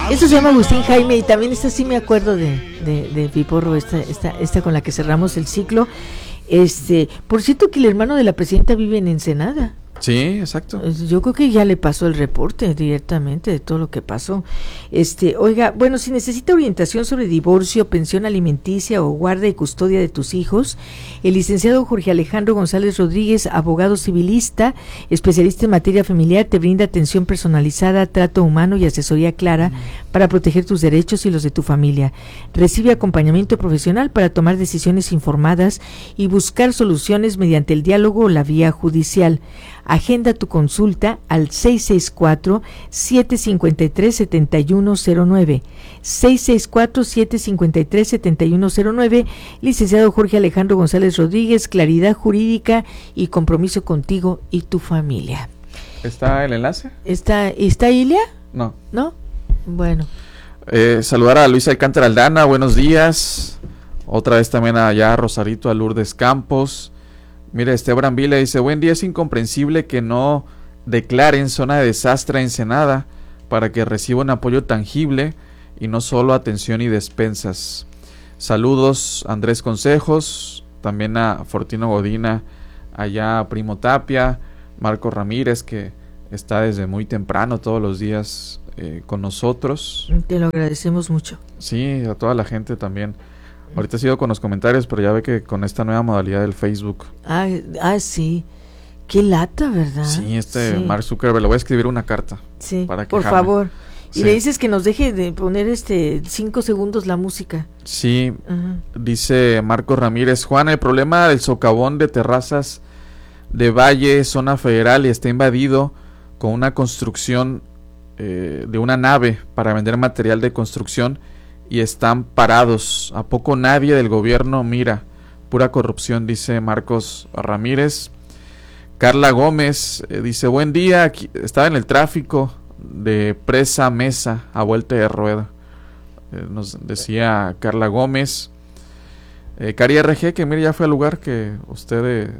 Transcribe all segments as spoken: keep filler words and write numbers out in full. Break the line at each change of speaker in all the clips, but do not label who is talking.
Esto se llama Agustín Jaime y también esta sí me acuerdo de, de, de Piporro, esta, esta, esta con la que cerramos el ciclo. Este, por cierto que el hermano de la presidenta vive en Ensenada.
Sí, exacto.
Yo creo que ya le pasó el reporte directamente de todo lo que pasó. Este, oiga, bueno, si necesita orientación sobre divorcio, pensión alimenticia o guarda y custodia de tus hijos, el licenciado Jorge Alejandro González Rodríguez, abogado civilista, especialista en materia familiar, te brinda atención personalizada, trato humano y asesoría clara mm. para proteger tus derechos y los de tu familia. Recibe acompañamiento profesional para tomar decisiones informadas y buscar soluciones mediante el diálogo o la vía judicial. Agenda tu consulta al seis seis cuatro, siete cinco tres, siete uno cero nueve, seis seis cuatro, siete cinco tres, siete uno cero nueve, licenciado Jorge Alejandro González Rodríguez, claridad jurídica y compromiso contigo y tu familia.
¿Está el enlace?
¿Está, ¿está Ilia?
No.
¿No? Bueno.
Eh, saludar a Luisa Alcántara Aldana, buenos días. Otra vez también allá a Rosarito, a Lourdes Campos. Mire, Esteban Vila dice, buen día, es incomprensible que no declaren zona de desastre a Ensenada para que reciba un apoyo tangible y no solo atención y despensas. Saludos, Andrés Consejos, también a Fortino Godina, allá a Primo Tapia, Marco Ramírez, que está desde muy temprano todos los días eh, con nosotros.
Te lo agradecemos mucho.
Sí, a toda la gente también. Ahorita sigo con los comentarios, pero ya ve que con esta nueva modalidad del Facebook.
Ah, ah sí. Qué lata, ¿verdad?
Sí, este
sí.
Mark Zuckerberg, le voy a escribir una carta.
Sí,
para
por
quejarme.
favor. Y
sí.
le dices que nos deje de poner este cinco segundos la música.
Sí,
uh-huh.
Dice Marco Ramírez, Juan, el problema del socavón de Terrazas de Valle, zona federal, y está invadido con una construcción eh, de una nave para vender material de construcción y están parados. ¿A poco nadie del gobierno mira? Pura corrupción, dice Marcos Ramírez. Carla Gómez eh, dice, buen día, aquí, estaba en el tráfico de Presa Mesa a vuelta de rueda. Eh, nos decía Carla Gómez. Eh, Cari R G, que mire, ya fue al lugar que usted de,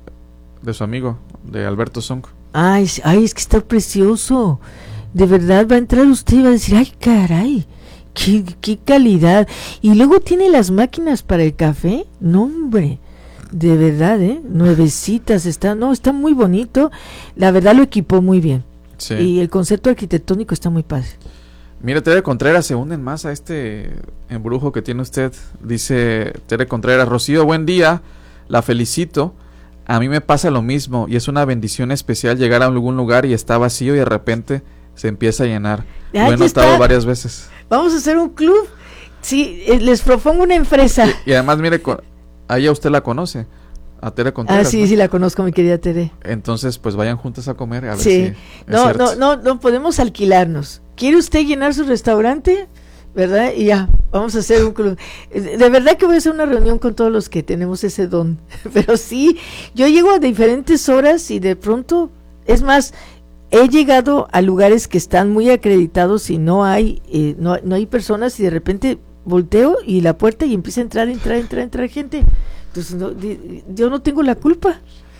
de su amigo, de Alberto Zonco.
Ay, ay, es que está precioso. De verdad va a entrar usted y va a decir, ay, caray. Qué, qué calidad. Y luego tiene las máquinas para el café. No, hombre, de verdad, ¿eh? Nuevecitas, está, no, está muy bonito. La verdad lo equipó muy bien.
Sí.
Y el concepto arquitectónico está muy padre.
Mira, Tere Contreras, se unen más a este embrujo que tiene usted. Dice Tere Contreras, Rocío, buen día, la felicito. A mí me pasa lo mismo y es una bendición especial llegar a algún lugar y está vacío y de repente se empieza a llenar.
Ah,
lo he notado está. varias veces.
Vamos a hacer un club. Sí, eh, les propongo una empresa.
Y, y además, mire, con, a ella usted la conoce, a Tere Contreras.
Ah, sí, ¿no? Sí, la conozco, mi querida Tere.
Entonces, pues vayan juntas a comer. A ver
sí.
si
no, no, no, no podemos alquilarnos. ¿Quiere usted llenar su restaurante? ¿Verdad? Y ya, vamos a hacer un club. De verdad que voy a hacer una reunión con todos los que tenemos ese don. Pero sí, yo llego a diferentes horas y de pronto, es más, he llegado a lugares que están muy acreditados y no hay, eh, no, no hay personas y de repente volteo y la puerta y empieza a entrar, entrar, entrar, entrar gente. Entonces no, di, yo no tengo la culpa.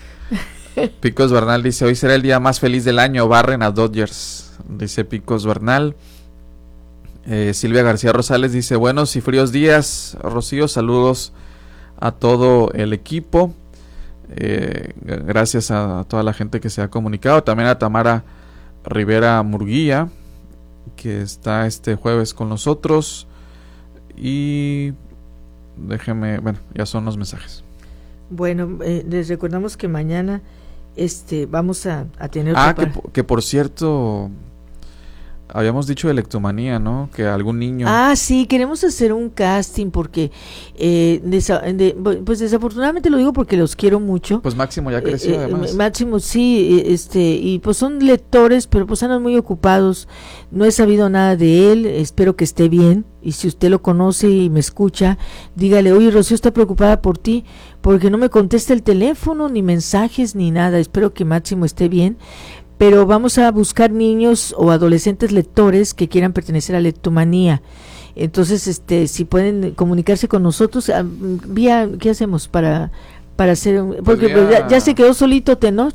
Picos Bernal dice, hoy será el día más feliz del año, barren a Dodgers, dice Picos Bernal. Eh, Silvia García Rosales dice, buenos y fríos días, Rocío, saludos a todo el equipo. Eh, gracias a, a toda la gente que se ha comunicado, también a Tamara Rivera Murguía, que está este jueves con nosotros. Y déjeme, bueno, ya son los mensajes.
Bueno, eh, les recordamos que mañana este vamos a, a tener
ah que, que por cierto habíamos dicho de lectomanía, ¿no? Que algún niño...
Ah, sí, queremos hacer un casting porque, eh, desa- de, pues desafortunadamente lo digo porque los quiero mucho.
Pues Máximo ya creció,
eh,
además.
Máximo, sí, este, y pues son lectores, pero pues andan muy ocupados. No he sabido nada de él, espero que esté bien. Y si usted lo conoce y me escucha, dígale, oye, Rocío está preocupada por ti, porque no me contesta el teléfono, ni mensajes, ni nada. Espero que Máximo esté bien. Pero vamos a buscar niños o adolescentes lectores que quieran pertenecer a Lectomanía. Entonces, este, si pueden comunicarse con nosotros, vía, ¿qué hacemos para para hacer? Un, porque pues ya, ya se quedó solito Tenoch.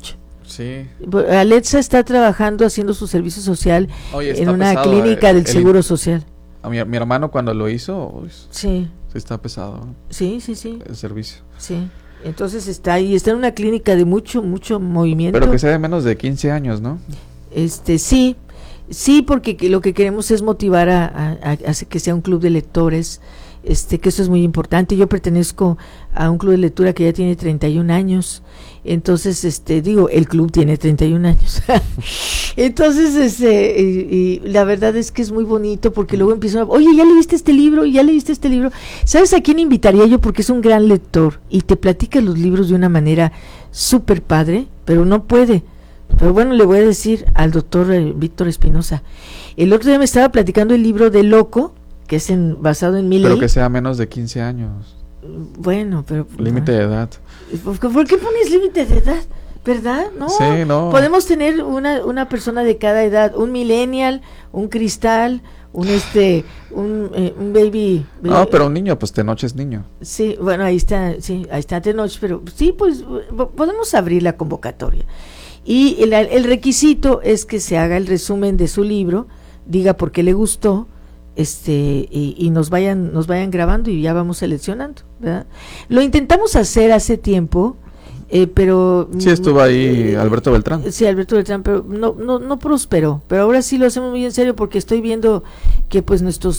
Sí.
Alexa está trabajando haciendo su servicio social
Oye,
en una
pesado,
clínica
eh,
del
el,
Seguro Social.
A mi, mi hermano cuando lo hizo, pues,
sí.
sí está pesado.
Sí, sí, sí.
El servicio.
Sí. Entonces está ahí, está en una clínica de mucho, mucho movimiento.
Pero que sea de menos de quince años, ¿no?
Este, sí, sí, porque lo que queremos es motivar a, a, a, a que sea un club de lectores, este, que eso es muy importante. Yo pertenezco a un club de lectura que ya tiene treinta y un años, entonces, este, digo, el club tiene treinta y un años. Entonces, este, y, y la verdad es que es muy bonito porque luego empiezan a, oye, ¿ya leíste este libro? ¿Ya leíste este libro? ¿Sabes a quién invitaría yo? Porque es un gran lector y te platica los libros de una manera súper padre, pero no puede. Pero bueno, le voy a decir al doctor eh, Víctor Espinosa. El otro día me estaba platicando el libro de Loco, que es en, basado en Milei.
Pero que sea menos de quince años.
Bueno, pero...
Límite de edad.
¿Por, ¿Por qué pones límite de edad? ¿Verdad? No,
sí, no.
Podemos tener una, una persona de cada edad, un millennial, un cristal, un este, un, eh, un baby, baby.
No, pero un niño, pues Tenoch es niño.
Sí, bueno, ahí está, sí, ahí está Tenoch, pero sí, pues podemos abrir la convocatoria. Y el, el requisito es que se haga el resumen de su libro, diga por qué le gustó, este y, y nos vayan nos vayan grabando y ya vamos seleccionando, ¿verdad? Lo intentamos hacer hace tiempo, eh, pero
sí estuvo ahí eh, Alberto Beltrán.
Sí, Alberto Beltrán, pero no no no prosperó. Pero ahora sí lo hacemos muy en serio porque estoy viendo que pues nuestros